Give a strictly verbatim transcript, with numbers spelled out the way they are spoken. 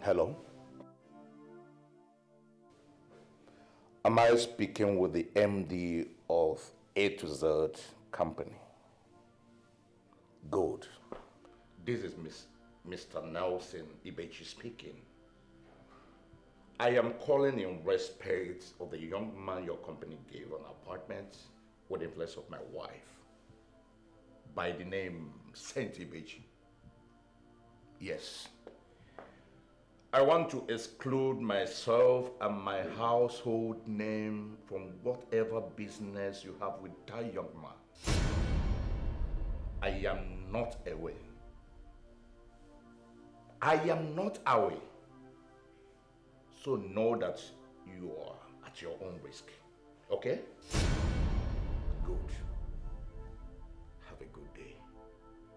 Hello? Am I speaking with the M D of A to Z company? Good. This is Miss, Mister Nelson Ibechi speaking. I am calling in respect of the young man your company gave an apartment with the influence of my wife by the name Saint Ibechi. Yes. I want to exclude myself and my household name from whatever business you have with that young man. I am not away. I am not away. So know that you are at your own risk. Okay? Good.